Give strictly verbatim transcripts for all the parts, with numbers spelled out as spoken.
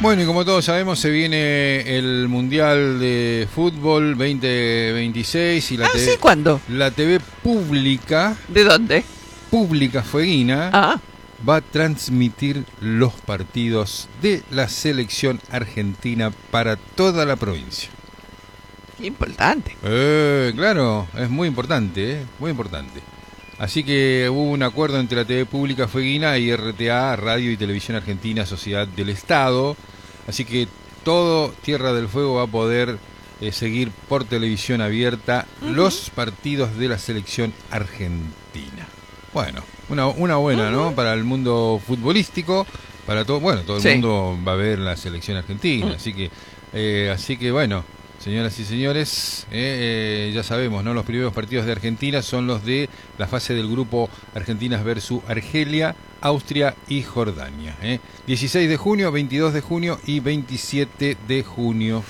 Bueno, y como todos sabemos, se viene el Mundial de Fútbol veinte veintiséis y la, ¿Ah, T V, sí? ¿Cuándo? la T V pública, ¿De dónde? pública Fueguina, Ah, va a transmitir los partidos de la selección argentina para toda la provincia. qué importante. Eh, claro, es muy importante, eh, muy importante. Así que hubo un acuerdo entre la T V Pública Fueguina y R T A, Radio y Televisión Argentina, Sociedad del Estado. Así que todo Tierra del Fuego va a poder eh, seguir por televisión abierta uh-huh. los partidos de la selección argentina. Bueno, una, una buena, uh-huh. ¿no? Para el mundo futbolístico, para todo, bueno, todo el sí. mundo va a ver la selección argentina. Uh-huh. Así que, eh, así que bueno. Señoras y señores, eh, eh, ya sabemos, ¿no? Los primeros partidos de Argentina son los de la fase del grupo Argentinas versus Argelia, Austria y Jordania. ¿eh? dieciséis de junio, veintidós de junio y veintisiete de junio.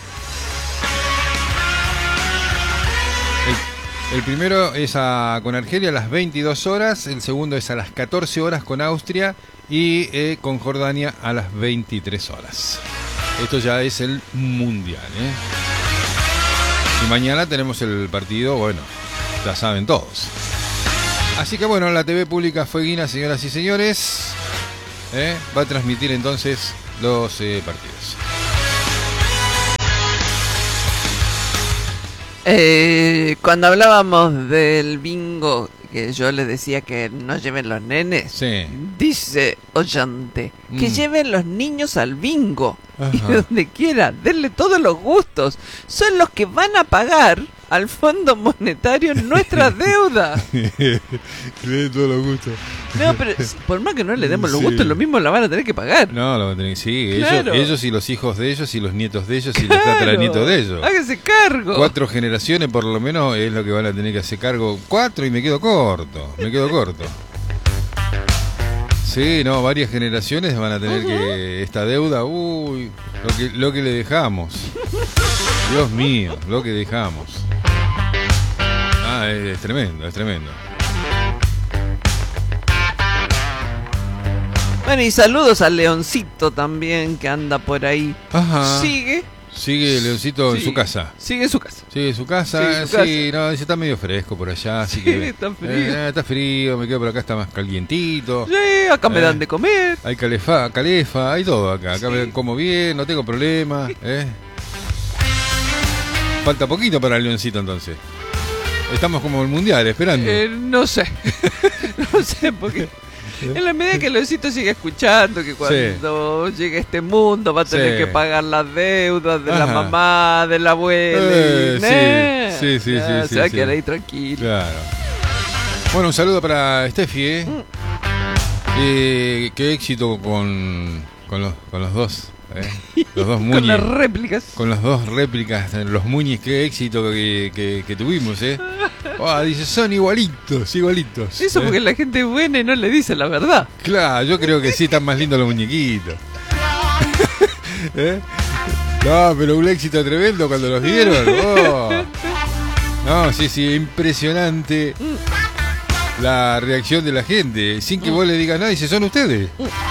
El, el primero es a, con Argelia a las veintidós horas, el segundo es a las catorce horas con Austria y eh, con Jordania a las veintitrés horas. Esto ya es el Mundial, ¿eh? Y mañana tenemos el partido, bueno, ya saben todos. Así que bueno, la T V Pública Fueguina, señoras y señores, ¿eh? va a transmitir entonces los eh, partidos. Eh, cuando hablábamos del bingo, que yo les decía que no lleven los nenes, sí. dice oyente, que mm. lleven los niños al bingo. Ajá. Y donde quiera, denle todos los gustos. Son los que van a pagar al Fondo Monetario nuestra deuda. Le todos los gustos. No, pero por más que no le demos los sí. gustos, lo mismo la van a tener que pagar. No, lo van a tener que sí. Claro. Ellos, ellos y los hijos de ellos y los nietos de ellos y claro. los tataranietos de ellos. Hágase cargo. Cuatro generaciones por lo menos es lo que van a tener que hacer cargo. Cuatro y me quedo corto. Me quedo corto. Sí, no, varias generaciones van a tener uh-huh. que esta deuda, uy, lo que, lo que le dejamos. Dios mío, lo que dejamos. Ah, es, es tremendo, es tremendo. Bueno, y saludos al Leoncito también, que anda por ahí. Ajá. Sigue. Sigue el Leoncito sí. en su casa. Sigue en su casa. Sigue en su casa. Su sí, casa. no, está medio fresco por allá. Así sí, que, está frío. Eh, está frío, me quedo por acá, está más calientito. Sí, acá me eh, dan de comer. Hay calefa, calefa, hay todo acá. Acá sí. me como bien, no tengo problema. Eh. Falta poquito para el Leoncito entonces. Estamos como el Mundial, esperando. Eh, no sé. no sé, porque... En la medida que el Leoncito sigue escuchando que cuando sí. llegue a este mundo va a tener sí. que pagar las deudas de Ajá. la mamá, de la abuela. Eh, y, ¿eh? Sí, sí, sí. Ya, sí se va sí, a quedar sí. ahí tranquilo. Claro. Bueno, un saludo para Steffi. ¿eh? Mm. Eh, qué éxito con, con, los, con los dos. ¿eh? Los dos Muñiz. Con las réplicas. Con las dos réplicas, los Muñiz, qué éxito que, que, que tuvimos, ¿eh? Oh, dice, son igualitos, igualitos. Eso ¿eh? porque la gente es buena y no le dice la verdad. Claro, yo creo que sí, están más lindos los muñequitos. ¿Eh? No, pero un éxito tremendo cuando los vieron. Oh. No, sí, sí, impresionante la reacción de la gente. Sin que vos le digas nada, dice, son ustedes.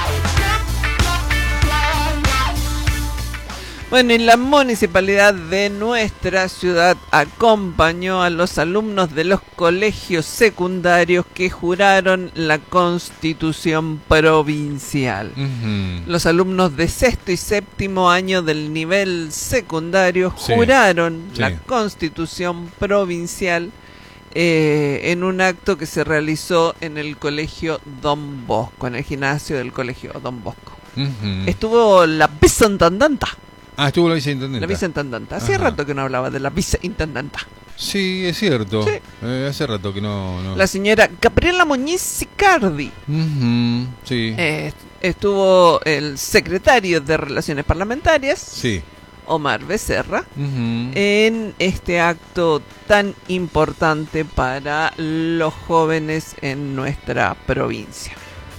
Bueno, y la municipalidad de nuestra ciudad acompañó a los alumnos de los colegios secundarios que juraron la Constitución provincial. Uh-huh. Los alumnos de sexto y séptimo año del nivel secundario sí. juraron sí. la Constitución provincial eh, en un acto que se realizó en el colegio Don Bosco, en el gimnasio del colegio Don Bosco. Uh-huh. Estuvo la viceintendenta. Ah, estuvo la viceintendenta. La viceintendenta. Hacía Ajá. rato que no hablaba de la viceintendenta. Sí, es cierto. Sí. Eh, hace rato que no, no. La señora Gabriela Muñiz Sicardi. Uh-huh. Sí. Eh, estuvo el secretario de Relaciones Parlamentarias. Sí. Omar Becerra. Uh-huh. En este acto tan importante para los jóvenes en nuestra provincia.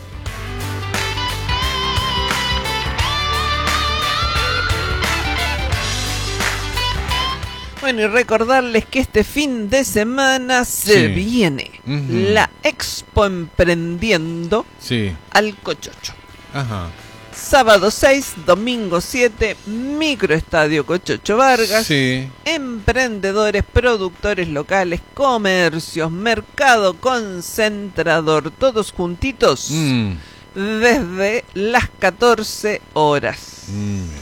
Bueno, y recordarles que este fin de semana se sí. viene uh-huh. la Expo Emprendiendo sí. al Cochocho. Ajá. Sábado seis, domingo siete, Microestadio Cochocho Vargas. Sí. Emprendedores, productores locales, comercios, mercado concentrador, todos juntitos Mm. desde las catorce horas. Mm.